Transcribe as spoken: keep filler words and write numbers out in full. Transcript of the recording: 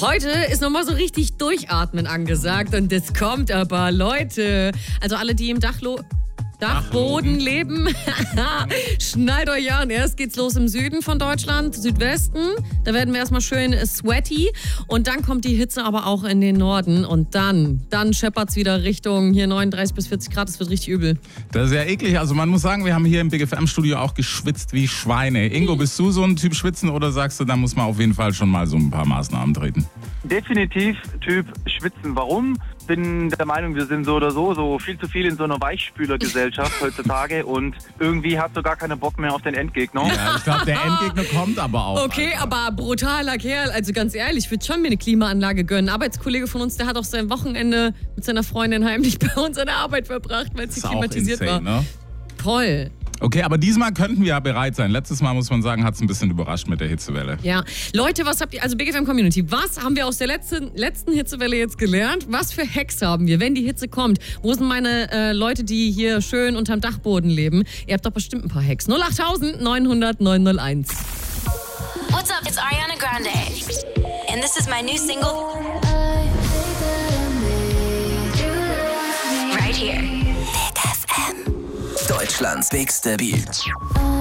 Heute ist nochmal so richtig Durchatmen angesagt und das kommt aber, Leute. Also alle, die im Dachlo... Dachboden leben. Schnallt euch an. Erst geht's los im Süden von Deutschland, Südwesten. Da werden wir erstmal schön sweaty. Und dann kommt die Hitze aber auch in den Norden. Und dann, dann scheppert's wieder Richtung hier neununddreißig bis vierzig Grad. Das wird richtig übel. Das ist ja eklig. Also man muss sagen, wir haben hier im Big F M-Studio auch geschwitzt wie Schweine. Ingo, bist du so ein Typ Schwitzen oder sagst du, da muss man auf jeden Fall schon mal so ein paar Maßnahmen treten? Definitiv Typ Schwitzen. Warum? Bin der Meinung, wir sind so oder so so viel zu viel in so einer Weichspülergesellschaft heutzutage und irgendwie hat so gar keiner Bock mehr auf den Endgegner. Ja, ich glaube, der Endgegner kommt aber auch. Okay, Alter. aber brutaler Kerl. Also ganz ehrlich, ich würde schon mir eine Klimaanlage gönnen. Ein Arbeitskollege von uns, der hat auch sein Wochenende mit seiner Freundin heimlich bei uns an der Arbeit verbracht, weil es hier klimatisiert insane, war. Ne? Toll. Okay, aber diesmal könnten wir ja bereit sein. Letztes Mal, muss man sagen, hat es ein bisschen überrascht mit der Hitzewelle. Ja, Leute, was habt ihr, also Big F M Community, was haben wir aus der letzten, letzten Hitzewelle jetzt gelernt? Was für Hacks haben wir, wenn die Hitze kommt? Wo sind meine äh, Leute, die hier schön unterm Dachboden leben? Ihr habt doch bestimmt ein paar Hacks. null acht neun null null neun null eins. What's up, it's Ariana Grande. And this is my new single. Right here. Deutschlands bigste Beat.